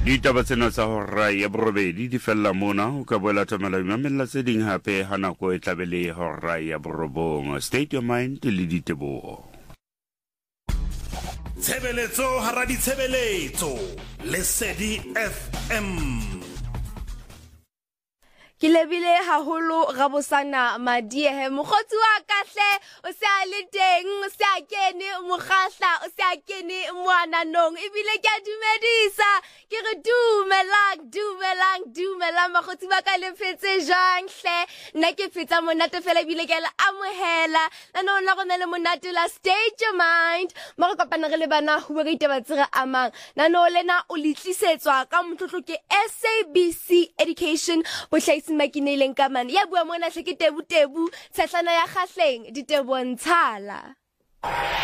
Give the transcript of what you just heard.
Ditaba tsena tsa hora ya borobedi di fella mona o ka boela tsamela mamella tse ding hape ha nako e tlabele hora ya borobong. State your mind le diteboho. Tshebeletso hara ditshebeletso Lesedi FM. Ke lebile haholo Rabosana Madiehe mokgotsi wa kahle o se a le teng o se a kene mokgahla o se a kene moananong ebile ke a dumedisa ke re dumelang mokgotsi ba ka le phetse jang hle nna ke fetsa monate fela ebile ke la amohela nna ona go na le monate la State Your Mind mo go kopana re le bana ho be re itaba tsere amang nna lena o litlisetswa ka motlotlo ke SABC Education bo makineleng ka mane ya bua mona hle ke tebu tshetlana ya kgahleng ditebo ntshala.